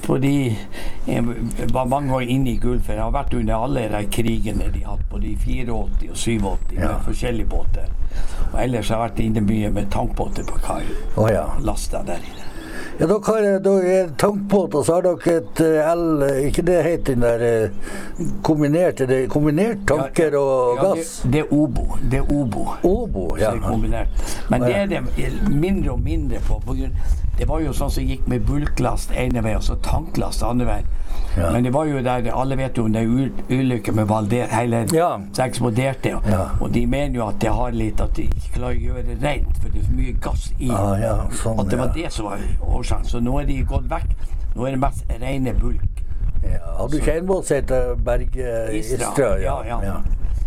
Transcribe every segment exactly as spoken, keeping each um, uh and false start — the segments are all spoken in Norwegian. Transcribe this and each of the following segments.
fordi jeg var mange år inne i Gulfen. Jeg har vært under alle de krigene de har hatt, både i åttifire og syttiåtte, ja. Med forskjellige båter. Og ellers har jeg vært inne mye med tankbåter på kai. Oh, ja. Lastet der inne. Ja, dere har tankbåt, og så har dere et el, ikke det heter den der kombinert, det er kombinert tanker ja, og ja, gass? Det, det er obo, det er obo. Obo, ja. Så det er kombinert. Men det er det mindre og mindre på, på grunn, det var jo sånn som gikk med bulklast ene vei, og så tanklast andre vei. Ja. Men det var jo der, alle vet jo om det er ulykker med Valder, hele ja. Så eksploderte, og, ja. Og de mener jo at det har litt, at de ikke klarer å gjøre det rent, for det er så mye gass i, ah, ja, sånn, at det var det som var årsaken. Så nå er de gått vekk, nå er det mest rene bulk. Ja, har du ikke en båt som heter Berge Istra? Istra ja, ja. ja.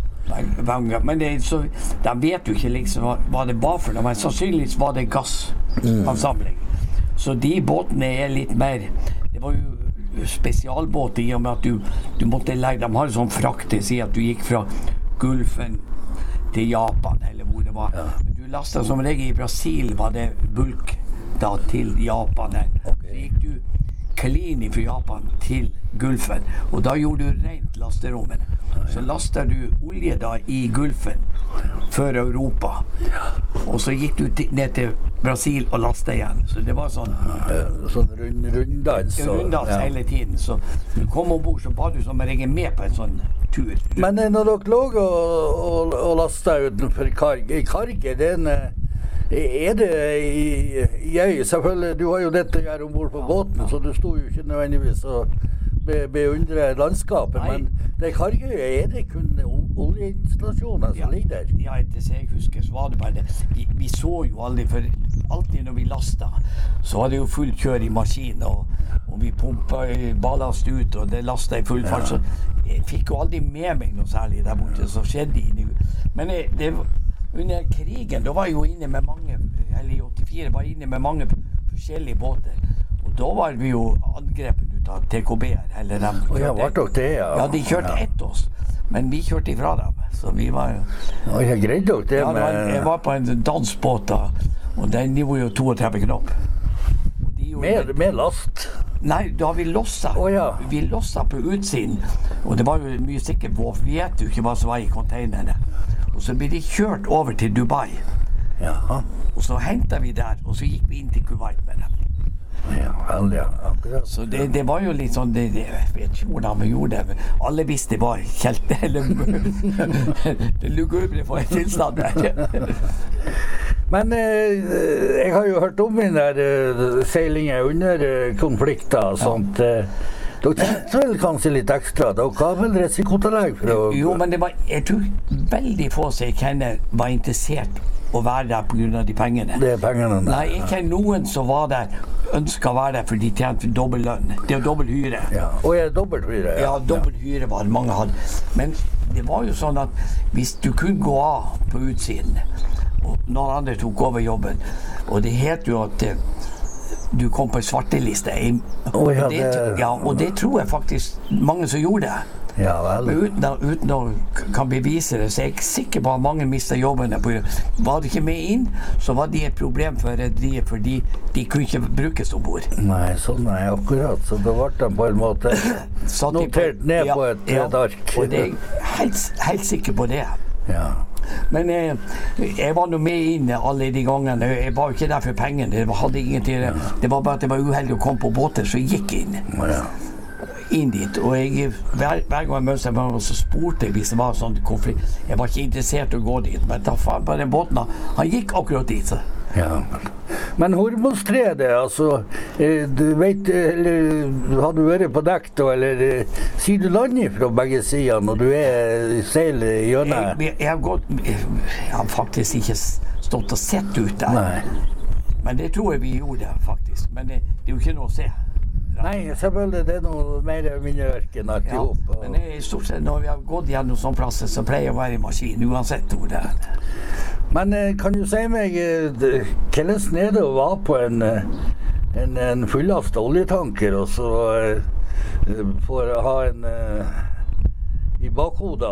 Men det, så, de vet jo ikke liksom hva, hva det var for noe, men sannsynligvis var det gassansamling. Mm. Så de båtene er litt mer, det var jo spesialbåter i og med at du, du måtte legge, de har en sånn frakt, si at du gikk fra Gulfen til Japan, eller hvor det var. Ja. Men du lastet som regel i Brasil, var det bulk da til Japan her. Okay. Så gikk du clean fra Japan til Gulfen, og da gjorde du rent lasterommet. Så lastet du olje da i Gulfen før Europa, og så gikk du ned til Brasil og lastet igjen. Så det var sånn sånn rund, runddans runddans ja. Hele tiden. Så du kom ombord, så var du som regel med på en sånn tur. Men når dere lå og, og, og lastet utenfor Karg, i Karg er det en er det jeg, selvfølgelig, du har jo dette her ombord på båten, så du stod jo ikke nødvendigvis og be, beundre landskapet, Nei. Men det Kargøy er det kun oljeinstallasjoner som ja, ligger der? Ja, etter seg jeg husker, så var det bare det. Vi, vi så jo aldri, for alltid når vi lastet, så var det jo fullt kjør i maskinen, og, og vi pumpet ballast ut, og det lastet i full fart, ja. Så jeg fikk jo aldri med meg noe særlig der borte, som skjedde inni. Men jeg, det under krigen, da var jeg jo inne med mange, eller i åttifire, var jeg inne med mange forskjellige båter. Og da var vi jo angrepet ut av T K B-er, eller dem. Og ja, var det det, ja? Ja, de kjørte ja. Etter oss, men vi kjørte ifra dem, så vi var jo... Ja, jeg greide dere det ja, med... Ja, jeg var på en dansbåt da, og den var jo trettito knopp. Med, med last? Nei, da vi losset. Oh, ja. Vi losset på utsiden, og det var jo mye sikkert vår, vi vet jo ikke hva som var i containerne. Og så ble de kjørt over til Dubai. Jaha. Og så hentet vi der, og så gikk vi inn til Kuwait med dem. Ja, vel, ja. Akkurat. Så det, det var jo litt sånn, det, det, jeg vet ikke hvordan vi gjorde det. Alle visste det var helt, eller det lugubre for en tilstand der. Men eh, jeg har jo hørt om den der uh, seilingen under uh, konflikter og sånt. Ja. Uh, dere tenkte vel kanskje litt ekstra, dere har vel risikotillegg for å... Jo, men det var, jeg tror veldig få som jeg kjenner var interessert å være der på grunn av de pengene. Det er pengene. Nei, jeg kjenner noen som var der, ønsket å være der for de tjente dobbelt lønn. Det er dobbelt hyre. Ja, og er dobbelt hyre? Ja, ja dobbelt hyre var det mange hadde. Men det var jo sånn at hvis du kunne gå av på utsiden, og noen andre tok over jobben, og det het jo at du kom på en svarteliste. Oh, ja, det, ja, og det tror jeg faktisk mange som gjorde det. Ja, vel. Men uten, uten å kan bevise det, så er jeg sikker på at mange mistet jobbene. Var de ikke med inn, så var de et problem for rederiet, fordi de kunne ikke brukes ombord. Nei, sånn er akkurat. Så da ble de på en måte notert ned ja, på et, ja, et ark. Og det er jeg helt, helt sikker på det. Ja. Men jeg, jeg var nå med inn alle de gangene. Jeg var jo ikke der for pengene. Det var, hadde ingenting. Ja. Det var bare at det var uheldig å komme på båter, så jeg gikk inn. Ja. Inn dit. Og jeg, hver, hver gang jeg møtte meg, så spurte jeg hvis det var sånn konflikt. Jeg var ikke interessert i å gå dit, men da faen på den båten, han gikk akkurat dit. Så. Ja. Men Hormozstredet, altså, du vet, eller har du vært på dekk da, eller sier du landet fra begge sider når du er seil gjennom? Jeg, jeg, har gått, jeg har faktisk ikke stått og sett ut der. Nei. Men det tror jeg vi gjorde faktisk, men det, det er jo ikke noe å se. Nei, selvfølgelig, det er noe mer minneverken alt i hop. Ja, men det er stort sett, når vi har gått gjennom sånne plasser, så pleier jeg å være i maskin, uansett hvor det er. Men kan du si meg, hvordan er det å være på en, en, en fullast oljetanker, og så uh, for å ha en uh, i bakhodet at du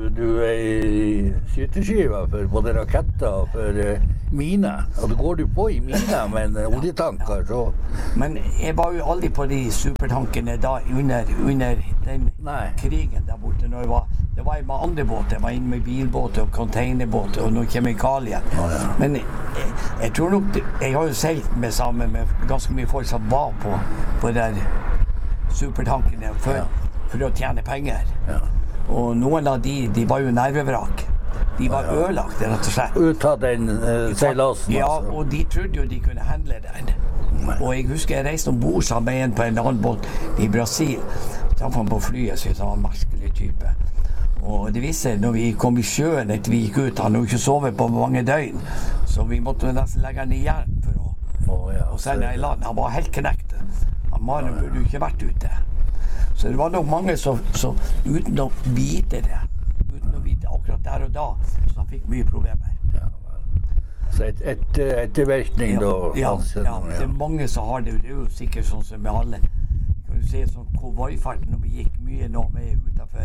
du er i skyteskiva for både raketter og for uh, mine. Og det går du på i mine med en uh, oljetanker, så... Men jeg var jo aldri på de supertankene da under, under den Nei. krigen der borte. Når jeg var, det var med andre båter. Jeg var inne med bilbåter og containerbåter og noen kjemikalier. Oh, ja. Men jeg, jeg tror nok, det, jeg har jo seilt med sammen med ganske mye folk som var på, på der supertankene for, ja. for å tjene penger. Ja. Og noen av de, de var jo nervevrak. De var ja, ja. ødelagt, rett og slett. Ut av den uh, seilasen, ja, altså. og de trodde jo de kunne handle den. Og jeg husker jeg reiste ombord sammen med en på en annen båt i Brasil. Traff han på flyet, så han var en merkelig type. Og det viste seg, når vi kom i sjøen etter vi gikk ut, han hadde jo ikke sovet på mange døgn, så vi måtte nesten legge han i jern for å oh, ja, og sende i land. Han var helt knekt. Han mannen burde jo ikke vært ute. Så det var nok mange som, som uten å vite det, uten å vite akkurat der og da, så han fikk mye problemer. Ja, så et, et, ettervirkning ja, da? Ja, altså, ja, det er mange som har det. Det er jo sikkert sånn som med alle. Kan du se sånn konvoifarten når vi gikk mye nå med utenfor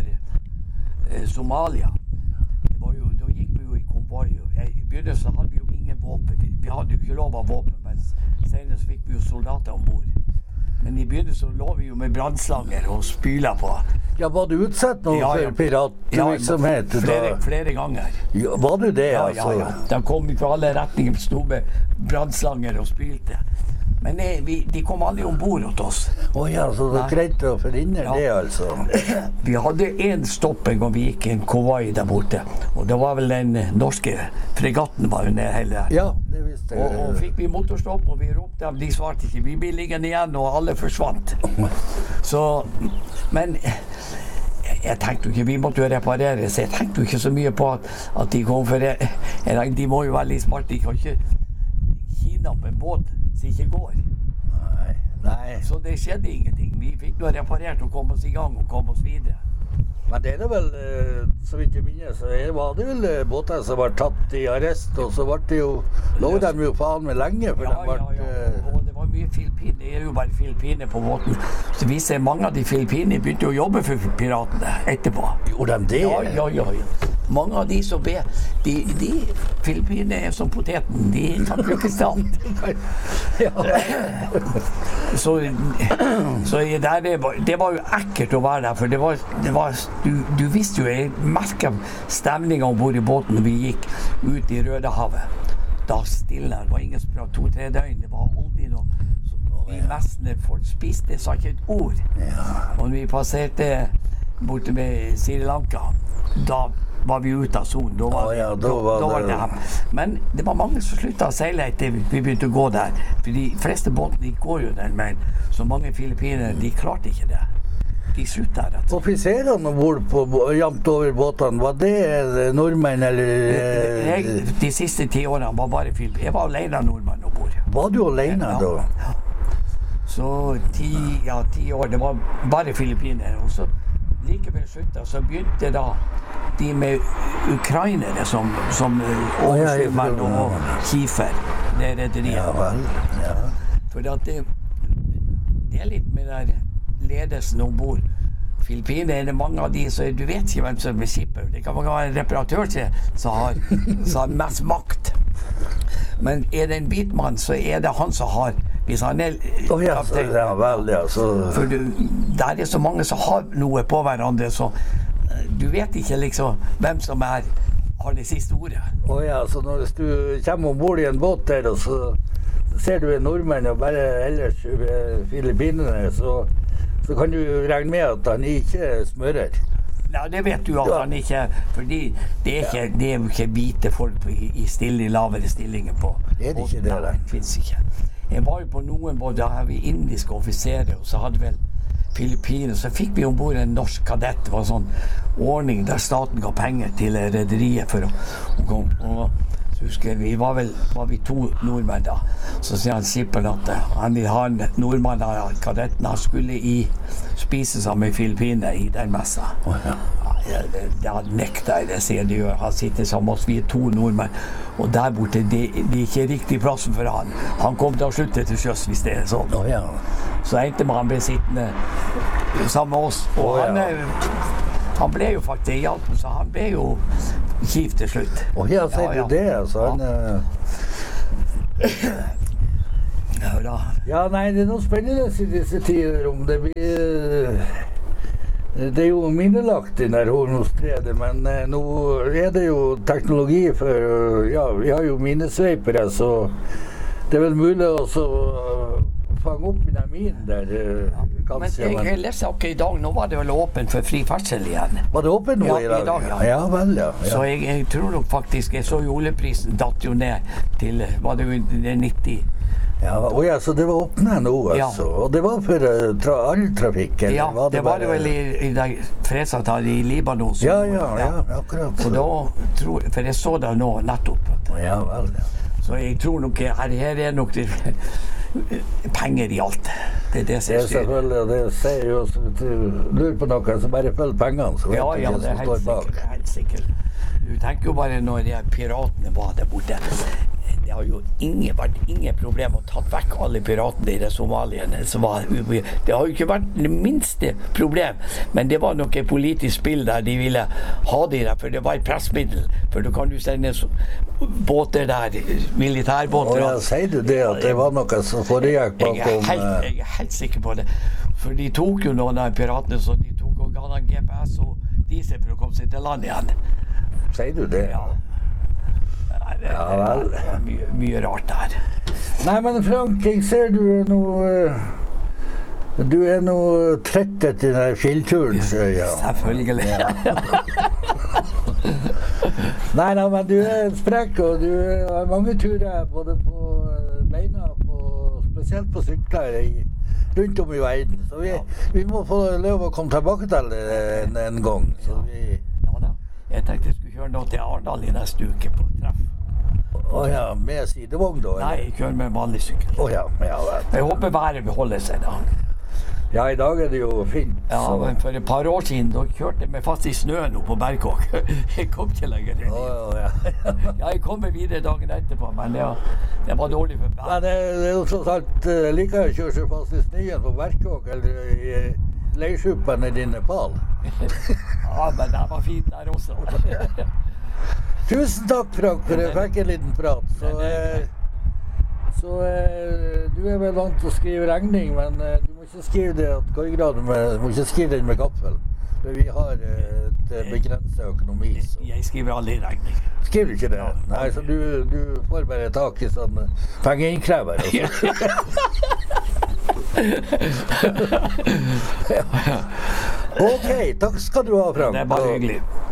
eh, Somalia. Det var jo, da gikk vi jo i konvoi. I begynnelsen hadde vi jo ingen våpen. Vi, vi hadde jo ikke lov av våpen, men senere så fikk vi jo soldater ombord. Men i begynnelsen så lå vi jo med brannslanger og spyla på. Ja, var du utsatt nå ja, ja. for piratvirksomhet? Ja, flere, flere ganger. Ja, var du det, ja, altså? Ja, ja. De kom fra alle retninger, sto med brannslanger og spylte. Men eh, vi, de kom aldri ombord hos oss. Åh ja, så det greit å forhindre ja. det, altså? Vi hadde en stopp en gang vi gikk i en konvoi der borte. Og det var vel den norske fregatten var jo nede hele der. Ja, det visste jeg. Og, og fikk vi motorstopp, og vi ropte dem, de svarte ikke. Vi ble liggende igjen, og alle forsvant. Så, men jeg tenkte jo ikke, vi måtte jo reparere, så jeg tenkte jo ikke så mye på at, at de kom for jeg, jeg, de må jo være litt smart, de kan ikke kidnappe en båt som ikke går. Nei, nei. Så det skjedde ingenting. Vi fikk noe reparert og kom oss i gang og kom oss videre. Men det er det vel, så vidt jeg minnes, så var det vel båter som var tatt i arrest, og så var det jo, lå de jo faen med lenge, for ja, de var... Ja, ja, og det var mye Filippiner, det er jo bare Filippiner på båten. Så vi ser mange av de Filippiner begynte å jobbe for piratene etterpå. Gjorde de det? Ja, ja, ja, ja. Mange av de som ber, de, de Filippiner er som poteten, de kan brukes til alt. så så der, det, var, det var jo ekkelt å være der, for det var, det var du, du visste jo, jeg merket stemningen ombord i båten når vi gikk ut i Rødehavet. Da stille, det var ingen sprang, to-tre døgn, det var aldri noe. Vi mestene, folk spiste, sa ikke et ord. Og når vi passerte borte med Sri Lanka, da var vi ute av sonen. Da var, oh, ja, da var, da, da var det her. Men det var mange som sluttet å seile etter vi begynte å gå der. For de fleste båtene de går jo den, men så mange filippiner, de klarte ikke det. De sluttet rett og slett. Offiserene ombord på jamt over båtene, var det nordmenn eller? Jeg, de siste ti årene var bare filippiner. Jeg var alene nordmenn ombord. Var du alene ja, da? Ja. Så ti, ja, ti år, det var bare filippiner. Og så likevel sluttet, så begynte da de med ukrainere som, som overskyldmenn og Kiefer, det er rederiet. Ja, vel, ja. For at det, det er litt med der ledelsen ombord. Filippiner er det mange av de, så du vet ikke hvem som er skipper. Det kan være en reparatør som har, som har mest makt. Men er det en hvitmann, så er det han som har, hvis han er oh, ja, kaptein. Ja, vel, ja, så... For du, der er så mange som har noe på hverandre, så du vet ikke liksom hvem som er, har det siste ordet. Å oh, ja, så når du kommer ombord i en båt der, og så ser du en nordmenn og bare ellers filippinerne, så, så kan du regne med at han ikke smører. Ja, det vet du at ja. han ikke, fordi det er, ikke, det er jo ikke hvite folk i, i stille, lavere stillinger på. Det er det ikke det, det finnes ikke. Jeg var jo på noen båter, da har vi indiske offiserer, og så hadde vel Filippiner, så fikk vi ombord en norsk kadett. Det var en sånn ordning der staten ga penger til rederiet for å, å komme. Og så husker jeg, vi var vel var vi to nordmenn da. Så sier han skipperen at han vil ha en nordmann av kadetten. Han skulle i spise sammen med Filippiner i den messa. Oh, ja. Ja, det, det har nekta jeg det, sier de. Han sitter sammen med oss, vi er to nordmenn. Og der borte, det, det er ikke riktig plassen for han. Han kom til å slutte til sjøs hvis det er sånn. Oh, ja. Så endte med han ble sittende sammen med oss. Og oh, ja. han, Han ble jo faktisk hjelpen, så han ble jo kjipt til slutt. Og ja, sier du det, altså. Han, ja. Ja, ja, nei, det er noe spennende i disse tider om det blir... Det er jo minnelagt i denne hormostredet, men eh, nå er det jo teknologi for, ja, vi har jo minnesveipere, så det er vel mulig å så fange opp i den minen der, ja. kanskje. Men jeg, jeg leste ikke i dag, nå var det vel åpen for fri ferdsel igjen. Var det åpen nå ja, i dag? I dag ja. Ja, vel, ja. ja. Så jeg, jeg tror nok faktisk, jeg så jo oljeprisen datt jo ned til, var det jo nitti? Ja, og ja, så det var åpnet nå, altså. Ja. Og det var for uh, tra all trafikk, eller ja, var det, det var bare... det vel i, i fredsavtalen i Libanon. Ja, ja, ja, ja, akkurat. Så. Og da tror, for jeg så det nå nettopp. Ja, vel, ja. Så jeg tror nok, her, her er nok det, penger i alt. Det er det som skjer. Det er selvfølgelig, og det sier jo, hvis du lurer på noe, så bare følg pengene, så vet ja, du ja, hva som står bak. Ja, det er helt sikkert. Du tenker jo bare når de piratene var der borte. Det har jo ingen, vært ingen problem å tatt vekk alle piratene i det Somaliene. Var, det har jo ikke vært det minste problem, men det var nok et politisk spill der de ville ha de der, for det var et pressmiddel. For du kan jo sende båter der, militærbåter. Og ja, sier du det, at det var noe som foregikk bakom? Jeg er, helt, jeg er helt sikker på det. For de tok jo noen av piratene, så de tok og ga dem G P S og diesel for å komme seg til land igjen. Sier du det? Ja. Det, ja, vel. Det er mye, mye rart der. Nei, men Frank, jeg ser du er noe Du er noe trett etter den fjellturen, så ja. Selvfølgelig. Ja. Nei, nei, men du er sprekk, og du har mange turer både på beina og spesielt på sykler rundt om i verden. Så vi, vi må få lov å komme tilbake til det en, en gang. Så vi... Ja da. Jeg tenkte jeg skulle kjøre nå til Arendal i neste uke på treff. Å ja, med sidevogn da? Nei, jeg kjører med vanlig sykkel. Å ja, ja vel. Jeg håper været beholder seg da. Ja, i dag er det jo fint. Ja, så. Men for et par år siden, da kjørte jeg meg fast i snø nå på Berkåk. Jeg kom ikke lenger inn. Å ja. Ja, jeg kom videre dagen etterpå, men det, det var dårlig for meg. Men det, det er jo tross alt uh, like å kjøre seg fast i snøen på Berkåk, eller i leirskjuppen i din Nepal. Ja, men det var fint der også. Tusen takk, Frank, for jeg fikk en liten prat. Så, eh, så eh, du er vel vant til å skrive regning, men eh, du må ikke skrive det at køygraden med, du må ikke skrive den med gaffel. For vi har eh, et begrenset økonomi. Så. Jeg skriver aldri regning. Skriver du ikke det? Nei, så du, du får bare tak i sånn pengeinnkrever. Ok, takk skal du ha, Frank. Det er bare hyggelig.